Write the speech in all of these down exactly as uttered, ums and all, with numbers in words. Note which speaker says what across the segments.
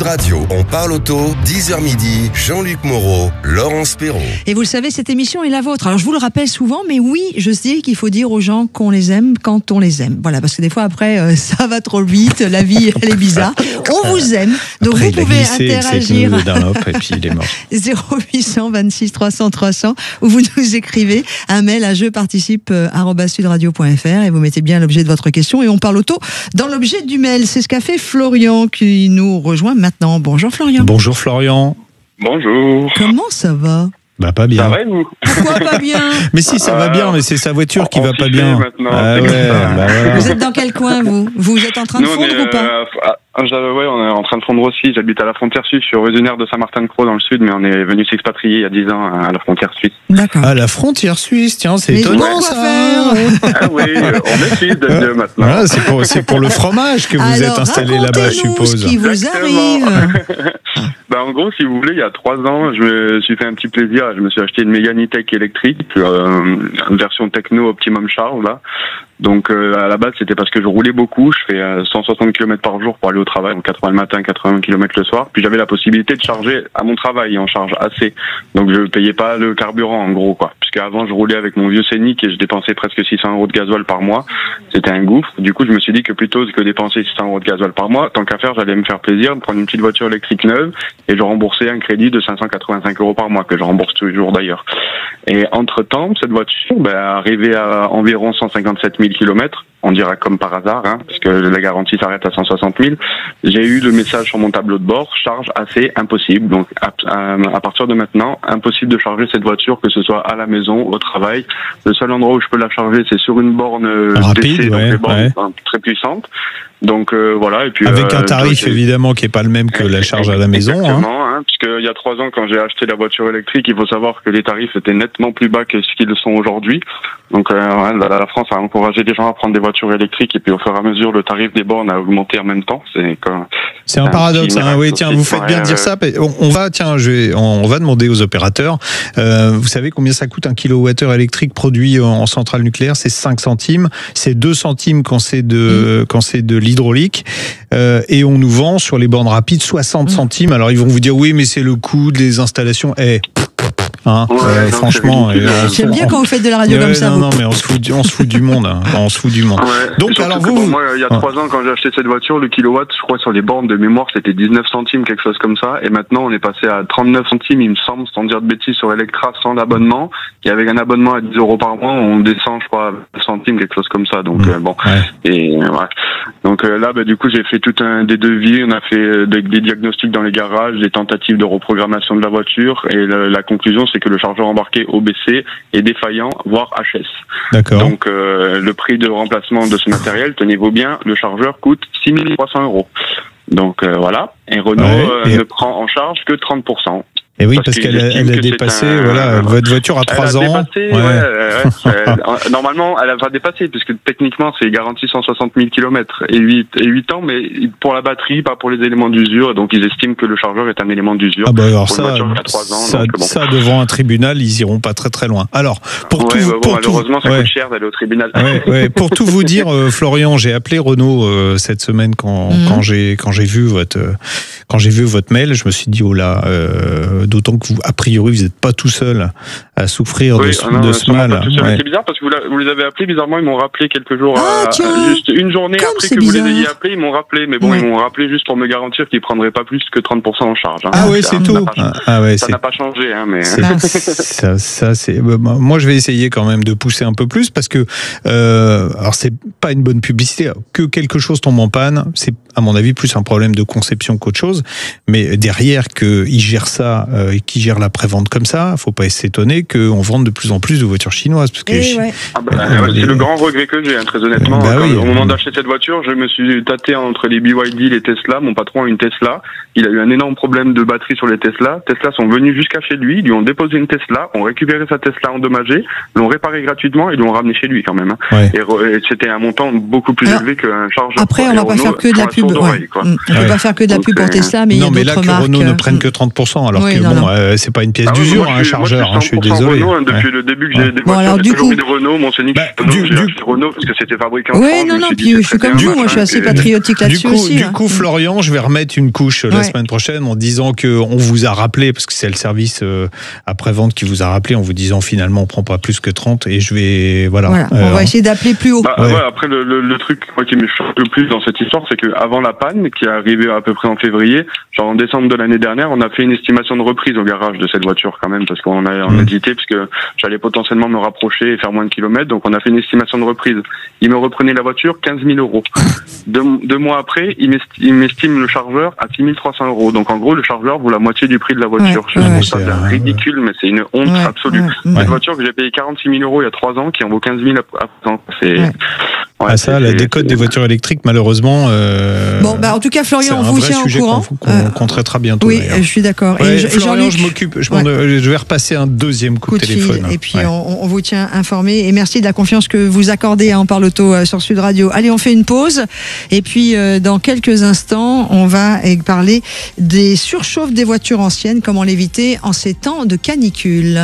Speaker 1: Radio, on parle auto, dix heures midi, Jean-Luc Moreau, Laurence Perrault.
Speaker 2: Et vous le savez, cette émission est la vôtre. Alors je vous le rappelle souvent, mais oui, je sais qu'il faut dire aux gens qu'on les aime quand on les aime. Voilà, parce que des fois après, euh, ça va trop vite, la vie, elle est bizarre. On vous aime, donc
Speaker 3: après,
Speaker 2: vous pouvez interagir.
Speaker 3: Et puis il est mort.
Speaker 2: zéro huit cent vingt-six trois cents trois cents, ou vous nous écrivez un mail à jeuxparticipe arobase sudradio point f r et vous mettez bien l'objet de votre question et on parle auto dans l'objet du mail. C'est ce qu'a fait Florian qui nous rejoint maintenant. Bonjour Florian.
Speaker 3: Bonjour Florian.
Speaker 4: Bonjour.
Speaker 2: Comment ça va?
Speaker 3: Bah pas bien.
Speaker 4: Ça va, vous?
Speaker 2: Pourquoi pas bien?
Speaker 3: Mais si, ça va bien, mais c'est sa voiture qui
Speaker 4: on
Speaker 3: va pas
Speaker 4: s'y
Speaker 3: bien.
Speaker 4: fait maintenant,
Speaker 3: Ah
Speaker 4: c'est
Speaker 3: ouais,
Speaker 4: comme ça.
Speaker 3: bah voilà.
Speaker 2: Vous êtes dans quel coin vous? Vous êtes en train de
Speaker 4: Nous, on
Speaker 2: fondre
Speaker 4: est,
Speaker 2: ou pas?
Speaker 4: euh, ah, j'avais- ouais, on est en train de fondre aussi. J'habite à la frontière suisse, je suis originaire de Saint-Martin-de-Croix dans le sud, mais on est venu s'expatrier il y a dix ans à la frontière suisse.
Speaker 2: D'accord.
Speaker 3: Ah, la frontière suisse, tiens, c'est
Speaker 2: Mais
Speaker 3: étonnant
Speaker 2: quoi
Speaker 3: ça.
Speaker 2: faire
Speaker 4: Ah oui, euh, on est suisse de Dieu maintenant.
Speaker 3: Voilà, c'est pour, c'est pour le fromage que vous
Speaker 2: Alors,
Speaker 3: êtes installé là-bas, je
Speaker 2: racontez-nous
Speaker 3: suppose.
Speaker 2: ce qui vous
Speaker 4: Exactement.
Speaker 2: arrive.
Speaker 4: Ben, en gros, si vous voulez, il y a trois ans, je me suis fait un petit plaisir. Je me suis acheté une Mégane E-Tech électrique, euh, une version techno Optimum Charge, là. Donc, euh, à la base, c'était parce que je roulais beaucoup. Je fais euh, cent soixante kilomètres par jour pour aller au travail, donc quatre-vingts le matin, quatre-vingts kilomètres le soir. Puis j'avais la possibilité de charger à mon travail en charge assez. Donc, je payais pas le carburant, en gros, quoi. Puisque avant, je roulais avec mon vieux Scénic et je dépensais presque six cents euros de gasoil par mois. C'était un gouffre. Du coup, je me suis dit que plutôt que dépenser six cents euros de gasoil par mois, tant qu'à faire, j'allais me faire plaisir, me prendre une petite voiture électrique neuve et je remboursais un crédit de cinq cent quatre-vingt-cinq euros par mois, que je rembourse toujours d'ailleurs. Et entre-temps, cette voiture, ben, arrivée à environ cent cinquante-sept mille kilomètres, on dira comme par hasard, hein, parce que la garantie s'arrête à cent soixante mille, j'ai eu le message sur mon tableau de bord, charge assez impossible. Donc à, à, à partir de maintenant, impossible de charger cette voiture, que ce soit à la maison, au travail. Le seul endroit où je peux la charger, c'est sur une borne
Speaker 3: Rapide,
Speaker 4: D C, donc
Speaker 3: ouais,
Speaker 4: les bornes
Speaker 3: ouais.
Speaker 4: hein, très puissantes. Donc euh, voilà. Et puis
Speaker 3: Avec
Speaker 4: euh,
Speaker 3: un tarif
Speaker 4: j'ai-
Speaker 3: évidemment qui est pas le même que la charge à la maison. Hein.
Speaker 4: Exactement, hein, puisque il y a trois ans, quand j'ai acheté la voiture électrique, il faut savoir que les tarifs étaient nettement plus bas que ce qu'ils le sont aujourd'hui. Donc euh, ouais, la, la France a encouragé les gens à prendre des voitures électriques et puis au fur et à mesure, le tarif des bornes a augmenté en même temps. C'est comme
Speaker 3: C'est un
Speaker 4: un
Speaker 3: paradoxe,
Speaker 4: petit
Speaker 3: hein.
Speaker 4: miracle
Speaker 3: Oui, tiens,
Speaker 4: aussi.
Speaker 3: vous faites bien
Speaker 4: Ouais,
Speaker 3: de dire
Speaker 4: ouais.
Speaker 3: ça. On, on va, tiens, je vais, on va demander aux opérateurs. Euh, vous savez combien ça coûte un kilowattheure électrique produit en, en centrale nucléaire? C'est cinq centimes. C'est deux centimes quand c'est de, mmh. quand c'est de l'hydraulique. Euh, et on nous vend sur les bornes rapides soixante mmh. centimes. Alors ils vont vous dire oui, mais c'est le coût des installations. Eh, Hein,
Speaker 4: Ouais,
Speaker 3: euh,
Speaker 4: non,
Speaker 3: franchement,
Speaker 4: c'est ridicule.
Speaker 3: euh,
Speaker 2: J'aime bien
Speaker 3: on-
Speaker 2: quand vous faites de la radio
Speaker 3: Ouais,
Speaker 2: comme ça.
Speaker 3: non,
Speaker 2: vous.
Speaker 3: non, mais on se fout, du, on se fout du monde. Hein. On se fout du monde.
Speaker 4: Ouais.
Speaker 3: Donc,
Speaker 4: Surtout
Speaker 3: alors
Speaker 4: que
Speaker 3: vous,
Speaker 4: pour moi, il y a
Speaker 3: Ouais.
Speaker 4: trois ans, quand j'ai acheté cette voiture, le kilowatt, je crois sur les bornes de mémoire, c'était dix-neuf centimes, quelque chose comme ça. Et maintenant, on est passé à trente-neuf centimes, il me semble, sans dire de bêtises, sur Electra, sans l'abonnement. Et avec un abonnement à dix euros par mois, on descend, je crois, à vingt centimes, quelque chose comme ça. Donc
Speaker 3: Mmh.
Speaker 4: euh, bon.
Speaker 3: Ouais.
Speaker 4: Et euh, ouais. Donc euh, là, bah, du coup, j'ai fait tout un des devis. On a fait euh, des, des diagnostics dans les garages, des tentatives de reprogrammation de la voiture. Et le- la conclusion, c'est que le chargeur embarqué O B C est défaillant, voire H S.
Speaker 3: D'accord.
Speaker 4: Donc euh, le prix de remplacement de ce matériel, tenez-vous bien, le chargeur coûte six mille trois cents euros. Donc euh, voilà, et Renault
Speaker 3: Ouais,
Speaker 4: euh,
Speaker 3: et-
Speaker 4: ne prend en charge que trente pour cent.
Speaker 3: Et oui,
Speaker 4: parce
Speaker 3: parce
Speaker 4: qu'ils
Speaker 3: qu'elle a,
Speaker 4: estiment
Speaker 3: elle a
Speaker 4: que c'est
Speaker 3: dépassé,
Speaker 4: un-
Speaker 3: voilà, votre voiture a trois
Speaker 4: Elle a
Speaker 3: ans.
Speaker 4: dépassé, ouais. ouais, ouais, ouais. Normalement, elle va dépasser, puisque techniquement, c'est garanti cent soixante mille kilomètres et huit, et huit ans, mais pour la batterie, pas pour les éléments d'usure. Donc, ils estiment que le chargeur est un élément d'usure.
Speaker 3: Ah bah alors
Speaker 4: pour une
Speaker 3: ça,
Speaker 4: voiture qui a trois ans,
Speaker 3: ça,
Speaker 4: donc bon.
Speaker 3: ça, devant un tribunal, ils iront pas très très loin. Alors, pour
Speaker 4: Ouais,
Speaker 3: tout,
Speaker 4: bah bon,
Speaker 3: pour tout,
Speaker 4: malheureusement, ça
Speaker 3: ouais.
Speaker 4: coûte cher d'aller au tribunal.
Speaker 3: Ouais, ouais. Pour tout vous dire, euh, Florian, j'ai appelé Renault euh, cette semaine quand,
Speaker 2: Mhm.
Speaker 3: quand j'ai quand j'ai vu votre euh, quand j'ai vu votre mail, je me suis dit oh là, euh, d'autant que vous, a priori vous n'êtes pas tout seul à souffrir
Speaker 4: Oui,
Speaker 3: de, ce-
Speaker 4: ah non,
Speaker 3: de
Speaker 4: euh,
Speaker 3: ce
Speaker 4: sûrement
Speaker 3: mal.
Speaker 4: pas tout seul.
Speaker 3: Ouais.
Speaker 4: C'est bizarre parce que vous, la- vous les avez appelés, bizarrement, ils m'ont rappelé quelques jours,
Speaker 2: Ah,
Speaker 4: à-
Speaker 2: tiens,
Speaker 4: juste une journée
Speaker 2: comme
Speaker 4: après
Speaker 2: c'est
Speaker 4: que vous
Speaker 2: bizarre.
Speaker 4: les ayez appelés, ils m'ont rappelé, mais bon,
Speaker 2: Ouais.
Speaker 4: ils m'ont rappelé juste pour me garantir qu'ils prendraient pas plus que trente pour cent en charge. Hein.
Speaker 3: Ah ouais,
Speaker 4: Ça,
Speaker 3: c'est
Speaker 4: ça
Speaker 3: tout.
Speaker 4: n'a pas-
Speaker 3: Ah, ah ouais,
Speaker 4: Ça
Speaker 3: c'est
Speaker 4: n'a pas changé, hein, mais.
Speaker 3: C'est-
Speaker 2: Ah.
Speaker 3: ça, ça c'est. bah, moi, je vais essayer quand même de pousser un peu plus parce que, euh, alors c'est pas une bonne publicité. Que quelque chose tombe en panne, c'est à mon avis plus un problème de conception qu'autre chose. Mais derrière qu'ils gèrent ça euh, et qu'ils gèrent la prévente comme ça, faut pas s'étonner qu'on vende de plus en plus de voitures chinoises parce que.
Speaker 2: Eh ouais.
Speaker 4: Ah bah,
Speaker 3: Euh,
Speaker 4: ouais,
Speaker 3: les-
Speaker 4: c'est le grand regret que j'ai, hein, très honnêtement.
Speaker 3: Bah
Speaker 4: Quand-
Speaker 3: oui.
Speaker 4: Au moment d'acheter cette voiture, je me suis tâté entre les B Y D et les Tesla. Mon patron a une Tesla. Il a eu un énorme problème de batterie sur les Tesla. Tesla sont venus jusqu'à chez lui, lui ont déposé une Tesla, ont récupéré sa Tesla endommagée, l'ont réparée gratuitement et l'ont ramené chez lui quand même. Hein.
Speaker 3: Ouais.
Speaker 4: Et, re- et c'était un montant beaucoup plus
Speaker 2: Alors,
Speaker 4: élevé qu'un chargeur.
Speaker 2: Après, on
Speaker 4: Et
Speaker 2: va pas
Speaker 4: Renault
Speaker 2: faire que de
Speaker 4: font
Speaker 2: la pub pub.
Speaker 4: sourd
Speaker 2: Ouais.
Speaker 4: d'oreille, quoi.
Speaker 2: Mm. On ne peut
Speaker 3: Ouais.
Speaker 2: pas faire que de la
Speaker 4: Donc,
Speaker 2: pub pour
Speaker 4: euh,
Speaker 2: Tesla, mais il y a
Speaker 3: non, mais là
Speaker 2: d'autres
Speaker 3: que
Speaker 2: marques.
Speaker 3: Renault ne
Speaker 2: euh,
Speaker 3: prenne que trente pour cent, alors
Speaker 2: Oui,
Speaker 3: que
Speaker 2: non,
Speaker 3: bon,
Speaker 2: non.
Speaker 3: euh, c'est pas une pièce
Speaker 4: Ah ouais,
Speaker 3: d'usure,
Speaker 4: moi,
Speaker 3: un
Speaker 4: je suis- moi,
Speaker 3: chargeur, hein, je suis
Speaker 4: cent pour cent
Speaker 3: désolé.
Speaker 4: Renault, hein, depuis
Speaker 3: Ouais.
Speaker 4: le début que j'ai
Speaker 3: Ouais.
Speaker 4: des
Speaker 2: Bon,
Speaker 4: voitures,
Speaker 2: alors,
Speaker 4: j'ai
Speaker 2: du
Speaker 4: toujours
Speaker 2: coup-
Speaker 4: eu de Renault, mon Scénic,
Speaker 3: Bah,
Speaker 4: Renault,
Speaker 3: du-
Speaker 4: j'ai
Speaker 3: du-
Speaker 4: acheté Renault parce que c'était fabriqué en
Speaker 2: Oui,
Speaker 4: France.
Speaker 2: non,
Speaker 4: je me
Speaker 2: non,
Speaker 4: suis dit,
Speaker 2: puis
Speaker 4: c'est
Speaker 2: je suis
Speaker 4: très
Speaker 2: comme
Speaker 4: bien,
Speaker 2: vous, moi je suis
Speaker 4: machin,
Speaker 2: assez
Speaker 4: et-
Speaker 2: patriotique
Speaker 3: Du
Speaker 2: là-dessus
Speaker 3: coup,
Speaker 2: aussi.
Speaker 3: du
Speaker 2: hein.
Speaker 3: coup, Florian, je vais remettre une couche la
Speaker 2: Ouais.
Speaker 3: semaine prochaine en disant que on vous a rappelé, parce que c'est le service euh, après-vente qui vous a rappelé, en vous disant finalement on prend pas plus que trente, et je vais, voilà.
Speaker 2: Voilà, on
Speaker 3: Euh,
Speaker 2: va essayer d'appeler plus haut.
Speaker 4: Bah,
Speaker 3: Ouais.
Speaker 4: ouais, après, le, le, le truc moi, qui me choque le plus dans cette histoire, c'est qu'avant la panne, qui est arrivée à peu près en février, genre en décembre de l'année dernière, on a fait une estimation de reprise au garage de cette voiture quand même, parce qu'on a, on a
Speaker 3: Mmh.
Speaker 4: hésité, parce que j'allais potentiellement me rapprocher et faire moins de kilomètres, donc on a fait une estimation de reprise. Il me reprenait la voiture quinze mille euros. Deux, deux mois après, il m'esti- il m'estime le chargeur à six mille trois cents euros. Donc en gros, le chargeur vaut la moitié du prix de la voiture.
Speaker 2: Ouais,
Speaker 4: Je
Speaker 2: ouais,
Speaker 4: trouve
Speaker 2: ouais.
Speaker 4: ça
Speaker 3: C'est,
Speaker 4: bien
Speaker 3: euh,
Speaker 4: ridicule, mais c'est une honte
Speaker 2: Ouais,
Speaker 4: absolue.
Speaker 2: ouais,
Speaker 4: Cette
Speaker 2: ouais.
Speaker 4: voiture que j'ai payé quarante-six mille euros il y a trois ans, qui en vaut quinze mille à présent. C'est,
Speaker 2: Ouais.
Speaker 4: ouais,
Speaker 3: Ah ça,
Speaker 4: c'est-
Speaker 3: la
Speaker 4: c'est-
Speaker 3: décote
Speaker 4: c'est-
Speaker 3: des voitures électriques, malheureusement. euh,
Speaker 2: Bon, bah en tout cas,
Speaker 3: c'est
Speaker 2: Florian,
Speaker 3: un
Speaker 2: on vous
Speaker 3: vrai
Speaker 2: tient au
Speaker 3: sujet
Speaker 2: courant.
Speaker 3: qu'on, qu'on,
Speaker 2: Euh,
Speaker 3: qu'on traitera bientôt.
Speaker 2: oui,
Speaker 3: d'ailleurs.
Speaker 2: je suis d'accord.
Speaker 3: Ouais,
Speaker 2: Et, je- et
Speaker 3: Florian,
Speaker 2: Jean-Luc,
Speaker 3: je m'occupe. Je,
Speaker 2: Ouais.
Speaker 3: m'en- je vais repasser un deuxième coup,
Speaker 2: coup
Speaker 3: de
Speaker 2: de fil,
Speaker 3: téléphone.
Speaker 2: et puis
Speaker 3: Ouais.
Speaker 2: on, on vous tient informé. Et merci de la confiance que vous accordez à En Parle Auto euh, sur Sud Radio. Allez, on fait une pause. Et puis, euh, dans quelques instants, on va euh, parler des surchauffes des voitures anciennes, comment l'éviter en ces temps de canicule.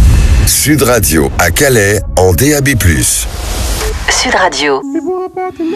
Speaker 1: Sud Radio à Calais en D A B plus.
Speaker 5: Sud Radio.